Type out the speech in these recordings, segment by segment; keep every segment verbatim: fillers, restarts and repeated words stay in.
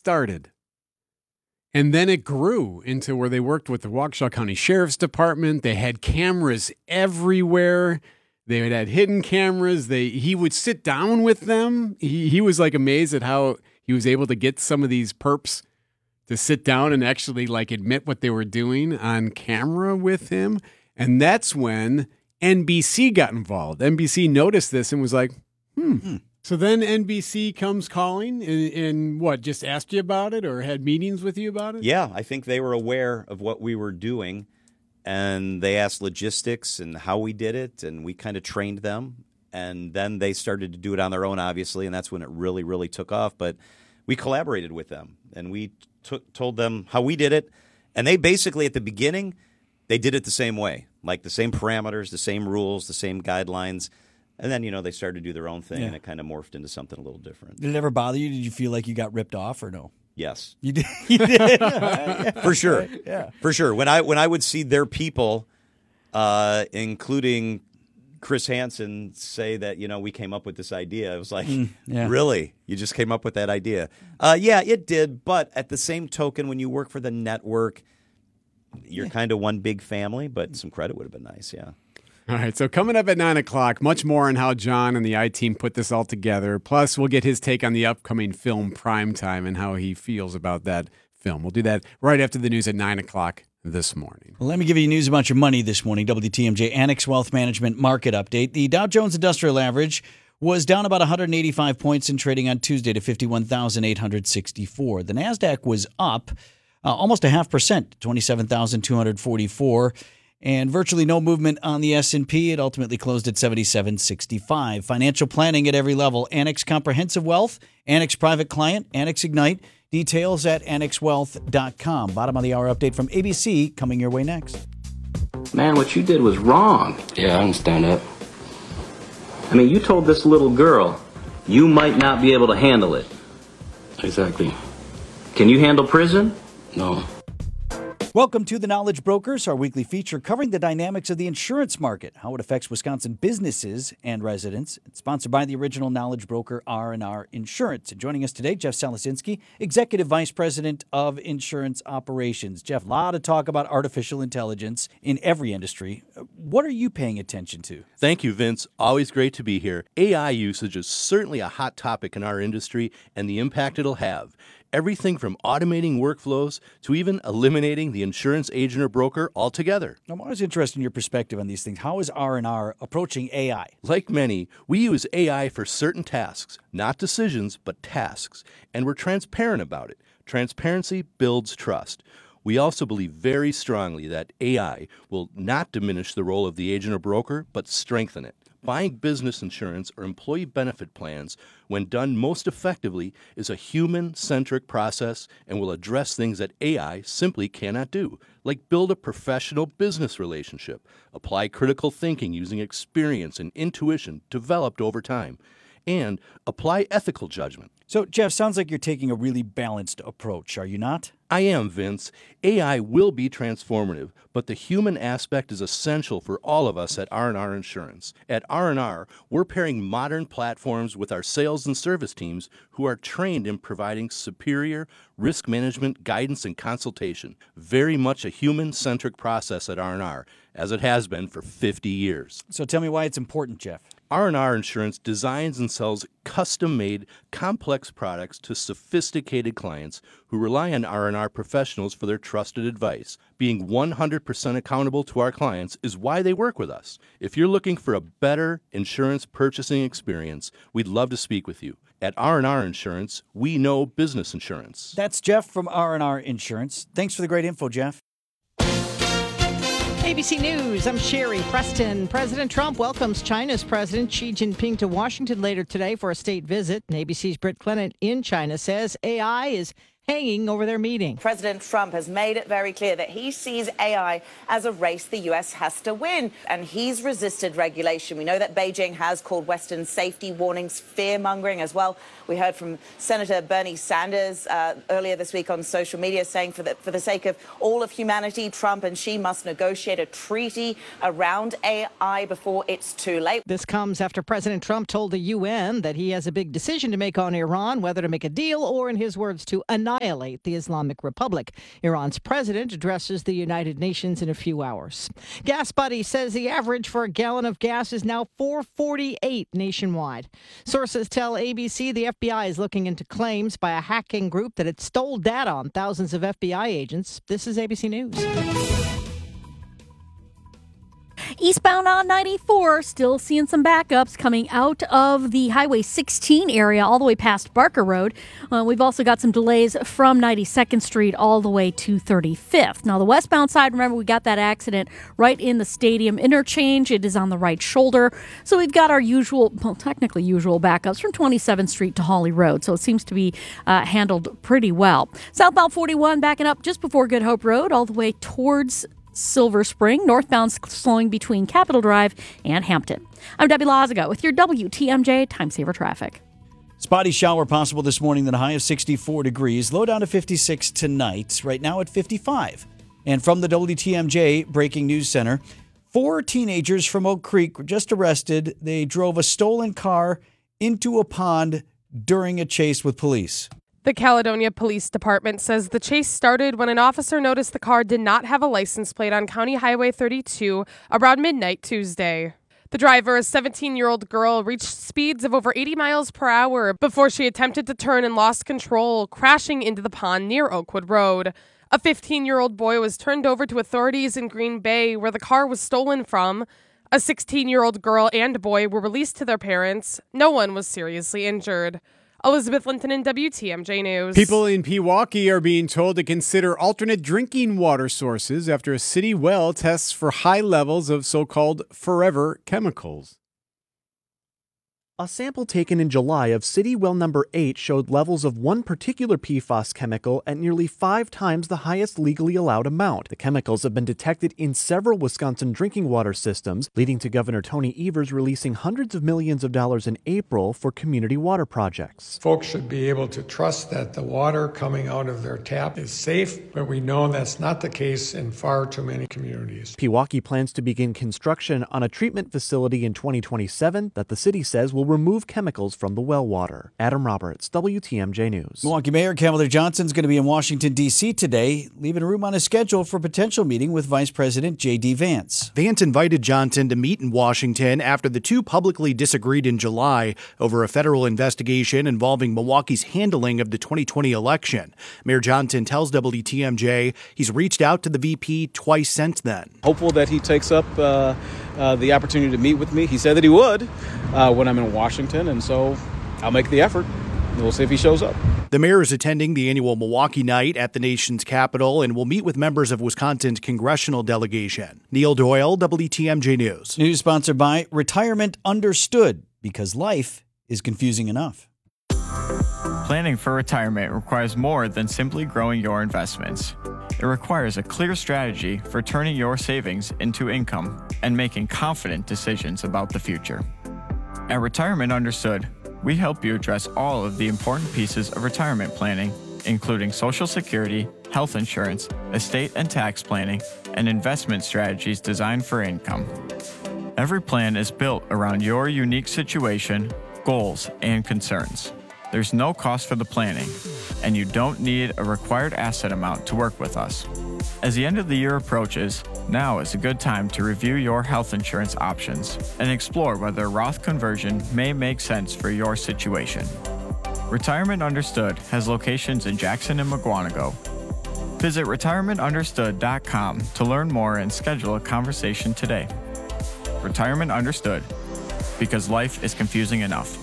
started. And then it grew into where they worked with the Waukesha County Sheriff's Department. They had cameras everywhere. They had, had hidden cameras. They he would sit down with them. He he was like amazed at how he was able to get some of these perps to sit down and actually like admit what they were doing on camera with him. And that's when N B C got involved. N B C noticed this and was like, hmm. hmm. So then N B C comes calling and, and what, just asked you about it or had meetings with you about it? Yeah, I think they were aware of what we were doing, and they asked logistics and how we did it, and we kind of trained them. And then they started to do it on their own, obviously, and that's when it really, really took off. But we collaborated with them, and we t- told them how we did it. And they basically, at the beginning, they did it the same way, like the same parameters, the same rules, the same guidelines. And then, you know, they started to do their own thing, yeah. and it kind of morphed into something a little different. Did it ever bother you? Did you feel like you got ripped off or no? Yes. You did? You did? Yeah. For sure. Yeah. For sure. When I when I would see their people, uh, including Chris Hansen, say that, you know, we came up with this idea, I was like, mm, yeah. really? You just came up with that idea? Uh, yeah, it did. But at the same token, when you work for the network, you're yeah. kind of one big family, but some credit would have been nice, yeah. All right, so coming up at nine o'clock, much more on how John and the I-Team put this all together. Plus, we'll get his take on the upcoming film Primetime and how he feels about that film. We'll do that right after the news at nine o'clock this morning. Well, let me give you news about your money this morning. W T M J Annex Wealth Management Market Update. The Dow Jones Industrial Average was down about one hundred eighty-five points in trading on Tuesday to fifty-one thousand eight hundred sixty-four. The NASDAQ was up uh, almost a half percent, twenty-seven thousand two hundred forty-four. And virtually no movement on the S and P. It ultimately closed at seventy-seven sixty-five. Financial planning at every level. Annex Comprehensive Wealth, Annex Private Client, Annex Ignite. Details at annex wealth dot com. Bottom of the hour update from A B C coming your way next. Man, what you did was wrong. Yeah, I understand that. I mean, you told this little girl you might not be able to handle it. Exactly. Can you handle prison? No. Welcome to The Knowledge Brokers, our weekly feature covering the dynamics of the insurance market, how it affects Wisconsin businesses and residents. It's sponsored by the original knowledge broker R and R Insurance. And joining us today, Jeff Salasinski, Executive Vice President of Insurance Operations. Jeff, a lot of talk about artificial intelligence in every industry. What are you paying attention to? Thank you, Vince. Always great to be here. A I usage is certainly a hot topic in our industry and the impact it'll have. Everything from automating workflows to even eliminating the insurance agent or broker altogether. I'm always interested in your perspective on these things. How is R and R approaching A I? Like many, we use A I for certain tasks, not decisions, but tasks. And we're transparent about it. Transparency builds trust. We also believe very strongly that A I will not diminish the role of the agent or broker, but strengthen it. Buying business insurance or employee benefit plans, when done most effectively, is a human-centric process and will address things that A I simply cannot do, like build a professional business relationship, apply critical thinking using experience and intuition developed over time, and apply ethical judgment. So, Jeff, sounds like you're taking a really balanced approach, are you not? I am, Vince. A I will be transformative, but the human aspect is essential for all of us at R and R Insurance. At R and R, we're pairing modern platforms with our sales and service teams who are trained in providing superior risk management guidance and consultation. Very much a human-centric process at R and R, as it has been for fifty years. So tell me why it's important, Jeff. R and R Insurance designs and sells custom-made, complex products to sophisticated clients who rely on R and R professionals for their trusted advice. Being one hundred percent accountable to our clients is why they work with us. If you're looking for a better insurance purchasing experience, we'd love to speak with you. At R and R Insurance, we know business insurance. That's Jeff from R and R Insurance. Thanks for the great info, Jeff. A B C News, I'm Sherry Preston. President Trump welcomes China's President Xi Jinping to Washington later today for a state visit. And A B C's Britt Clement in China says A I is hanging over their meeting. President Trump has made it very clear that he sees A I as a race the U S has to win, and he's resisted regulation. We know that Beijing has called Western safety warnings fear-mongering as well. We heard from Senator Bernie Sanders uh, earlier this week on social media saying for the, for the sake of all of humanity, Trump and Xi must negotiate a treaty around A I before it's too late. This comes after President Trump told the U N that he has a big decision to make on Iran, whether to make a deal or, in his words, to annihilate annihilate the Islamic Republic. Iran's president addresses the United Nations in a few hours. Gas Buddy says the average for a gallon of gas is now four forty-eight nationwide. Sources tell A B C the F B I is looking into claims by a hacking group that it stole data on thousands of F B I agents. This is A B C News. Eastbound on ninety-four, still seeing some backups coming out of the Highway sixteen area all the way past Barker Road. Uh, we've also got some delays from ninety-second Street all the way to thirty-fifth. Now, the westbound side, remember, we got that accident right in the stadium interchange. It is on the right shoulder. So we've got our usual, well, technically usual backups from twenty-seventh Street to Hawley Road. So it seems to be uh, handled pretty well. Southbound forty-one backing up just before Good Hope Road all the way towards Silver Spring, northbound slowing between Capitol Drive and Hampton. I'm Debbie Lazaga with your W T M J Time Saver Traffic. Spotty shower possible this morning, then a high of sixty-four degrees, low down to fifty-six tonight, right now at fifty-five. And from the W T M J Breaking News Center, four teenagers from Oak Creek were just arrested. They drove a stolen car into a pond during a chase with police. The Caledonia Police Department says the chase started when an officer noticed the car did not have a license plate on County Highway thirty-two around midnight Tuesday. The driver, a seventeen-year-old girl, reached speeds of over eighty miles per hour before she attempted to turn and lost control, crashing into the pond near Oakwood Road. A fifteen-year-old boy was turned over to authorities in Green Bay, where the car was stolen from. A sixteen-year-old girl and boy were released to their parents. No one was seriously injured. Elizabeth Linton in W T M J News. People in Pewaukee are being told to consider alternate drinking water sources after a city well tests for high levels of so-called forever chemicals. A sample taken in July of City Well Number eight showed levels of one particular P FAS chemical at nearly five times the highest legally allowed amount. The chemicals have been detected in several Wisconsin drinking water systems, leading to Governor Tony Evers releasing hundreds of millions of dollars in April for community water projects. Folks should be able to trust that the water coming out of their tap is safe, but we know that's not the case in far too many communities. Pewaukee plans to begin construction on a treatment facility in twenty twenty-seven that the city says will remove chemicals from the well water. Adam Roberts, W T M J News. Milwaukee Mayor Kamala Johnson is going to be in Washington, D C today, leaving room on his schedule for a potential meeting with Vice President J D. Vance. Vance invited Johnson to meet in Washington after the two publicly disagreed in July over a federal investigation involving Milwaukee's handling of the twenty twenty election. Mayor Johnson tells W T M J he's reached out to the V P twice since then. Hopeful that he takes up uh, uh, the opportunity to meet with me. He said that he would uh, when I'm in Washington, and so I'll make the effort. We'll see if he shows up. The mayor is attending the annual Milwaukee Night at the nation's capital and will meet with members of Wisconsin's congressional delegation. Neil Doyle, W T M J News. News sponsored by Retirement Understood, because life is confusing enough. Planning for retirement requires more than simply growing your investments. It requires a clear strategy for turning your savings into income and making confident decisions about the future. At Retirement Understood, we help you address all of the important pieces of retirement planning, including Social Security, health insurance, estate and tax planning, and investment strategies designed for income. Every plan is built around your unique situation, goals, and concerns. There's no cost for the planning, and you don't need a required asset amount to work with us. As the end of the year approaches, now is a good time to review your health insurance options and explore whether a Roth conversion may make sense for your situation. Retirement Understood has locations in Jackson and McGuanago. Visit retirement understood dot com to learn more and schedule a conversation today. Retirement Understood, because life is confusing enough.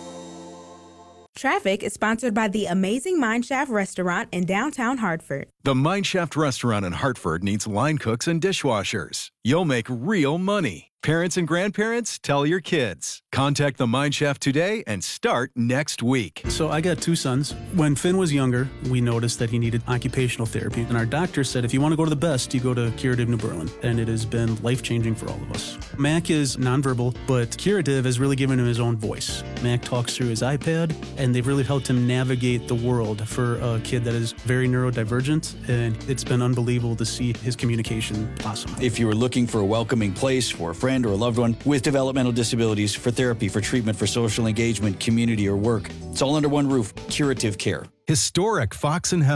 Traffic is sponsored by the amazing Mineshaft Restaurant in downtown Hartford. The Mineshaft Restaurant in Hartford needs line cooks and dishwashers. You'll make real money. Parents and grandparents, tell your kids. Contact the Mineshaft today and start next week. So I got two sons. When Finn was younger, we noticed that he needed occupational therapy. And our doctor said, if you want to go to the best, you go to Curative New Berlin. And it has been life-changing for all of us. Mac is nonverbal, but Curative has really given him his own voice. Mac talks through his iPad, and they've really helped him navigate the world for a kid that is very neurodivergent. And it's been unbelievable to see his communication blossom. If you were looking for a welcoming place for a friend or a loved one with developmental disabilities, for therapy, for treatment, for social engagement, community, or work, it's all under one roof. Curative Care. Historic Fox and Hound